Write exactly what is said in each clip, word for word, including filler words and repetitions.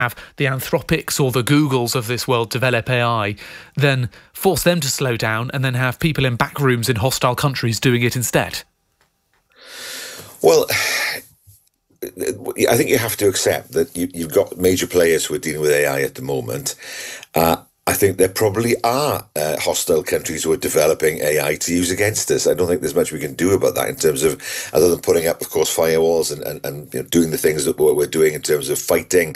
have the Anthropics or the Googles of this world develop A I, then force them to slow down and then have people in back rooms in hostile countries doing it instead? Well, I think you have to accept that you, you've got major players who are dealing with A I at the moment. Uh, I think there probably are uh, hostile countries who are developing A I to use against us. I don't think there's much we can do about that in terms of, other than putting up, of course, firewalls and, and, and you know, doing the things that we're doing in terms of fighting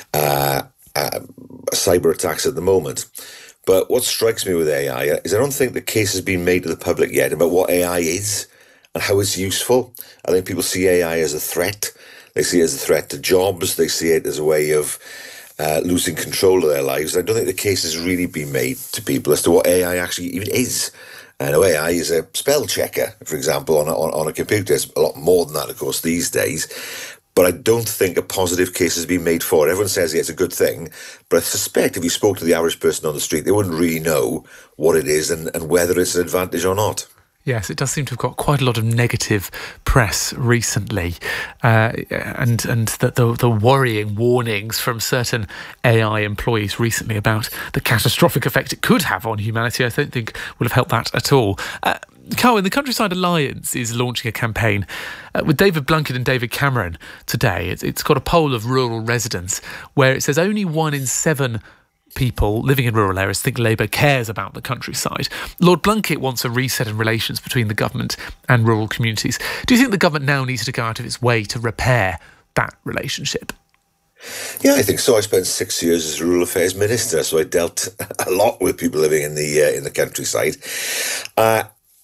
uh, uh, cyber attacks at the moment. But what strikes me with A I is I don't think the case has been made to the public yet about what A I is and how it's useful. I think people see A I as a threat. They see it as a threat to jobs. They see it as a way of Uh, losing control of their lives. I don't think the case has really been made to people as to what A I actually even is. I know A I is a spell checker, for example, on a, on, on a computer. It's a lot more than that, of course, these days. But I don't think a positive case has been made for it. Everyone says yeah, it's a good thing, but I suspect if you spoke to the average person on the street, they wouldn't really know what it is and, and whether it's an advantage or not. Yes, it does seem to have got quite a lot of negative press recently, uh, and and the, the the worrying warnings from certain A I employees recently about the catastrophic effect it could have on humanity, I don't think will have helped that at all. Uh, Carwyn, the Countryside Alliance is launching a campaign uh, with David Blunkett and David Cameron today. It's, it's got a poll of rural residents where it says only one in seven people living in rural areas think Labour cares about the countryside. Lord Blunkett wants a reset in relations between the government and rural communities. Do you think the government now needs to go out of its way to repair that relationship? Yeah, I think so. I spent six years as Rural Affairs Minister, so I dealt a lot with people living in the uh, in the countryside. Uh,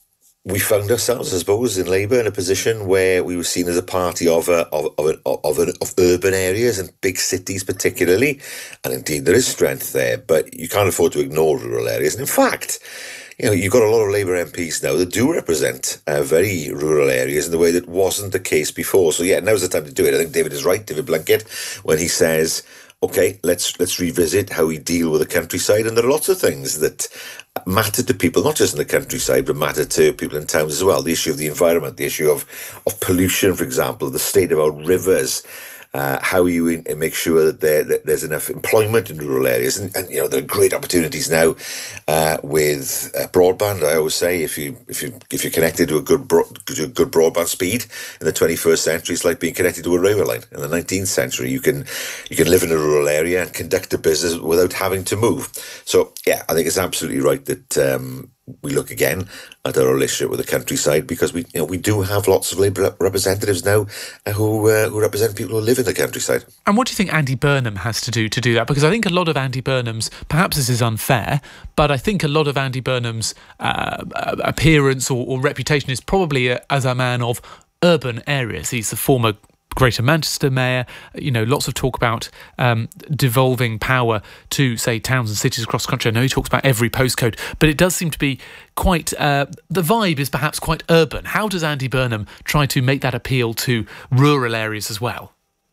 we found ourselves, I suppose, in Labour in a position where we were seen as a party of uh, of of, an, of, an, of urban areas and big cities particularly, and indeed there is strength there, but you can't afford to ignore rural areas. And in fact, you know, you've got a lot of Labour M Ps now that do represent uh, very rural areas in the way that wasn't the case before. So yeah, now's the time to do it. I think David is right, David Blunkett, when he says, okay, let's let's revisit how we deal with the countryside. And there are lots of things that matter to people, not just in the countryside, but matter to people in towns as well. The issue of the environment, the issue of, of pollution, for example, the state of our rivers, uh, how you in, make sure that, there, that there's enough employment in rural areas. And, and you know, there are great opportunities now uh, with uh, broadband. I always say if you if you if you're connected to a good bro- to a good broadband speed in the twenty-first century, it's like being connected to a railway line. In the nineteenth century, you can you can live in a rural area and conduct a business without having to move. So yeah, I think it's absolutely right that um, we look again at our relationship with the countryside, because we you know we do have lots of Labour representatives now who uh, who represent people who live in the countryside. And what do you think Andy Burnham has to do to do that? Because I think a lot of Andy Burnham's, perhaps this is unfair, but I think a lot of Andy Burnham's uh, appearance or, or reputation is probably a, as a man of urban areas. He's the former Greater Manchester Mayor. You know, lots of talk about um, devolving power to, say, towns and cities across the country. I know he talks about every postcode, but it does seem to be quite, uh, the vibe is perhaps quite urban. How does Andy Burnham try to make that appeal to rural areas as well?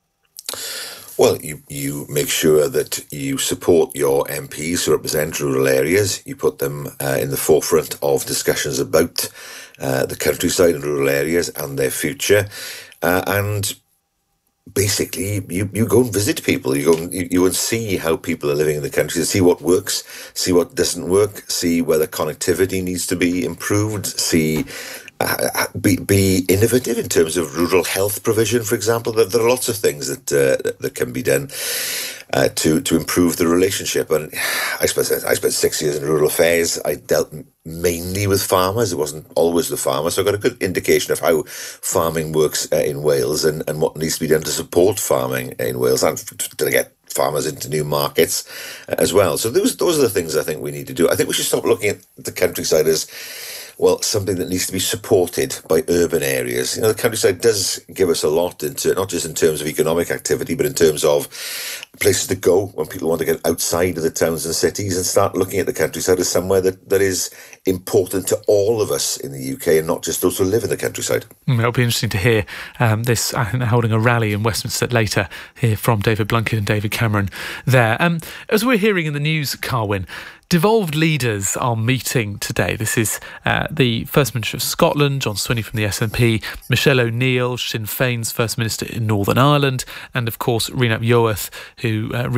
Well, you, you make sure that you support your M Ps who represent rural areas. You put them uh, in the forefront of discussions about uh, the countryside and rural areas and their future. Uh, and basically, you, you go and visit people. You go and, you, you and see how people are living in the country, see what works, see what doesn't work, see whether connectivity needs to be improved, see uh, be be innovative in terms of rural health provision, for example. There, there are lots of things that uh, that can be done uh, to to improve the relationship. And I spent I spent six years in rural affairs. I dealt mainly with farmers. It wasn't always the farmers, so I got a good indication of how farming works uh, in Wales and, and what needs to be done to support farming in Wales and to get farmers into new markets uh, as well. So those those are the things I think we need to do. I think we should stop looking at the countryside as, well, something that needs to be supported by urban areas. You know, the countryside does give us a lot, into not just in terms of economic activity, but in terms of places to go when people want to get outside of the towns and cities and start looking at the countryside as somewhere that, that is important to all of us in the U K and not just those who live in the countryside. Mm, it'll be interesting to hear um, this. I think they're holding a rally in Westminster later, hear from David Blunkett and David Cameron there. Um, as we're hearing in the news, Carwyn, devolved leaders are meeting today. This is uh, the First Minister of Scotland, John Swinney from the S N P, Michelle O'Neill, Sinn Féin's First Minister in Northern Ireland, and of course Rhonab Yoath, who to uh,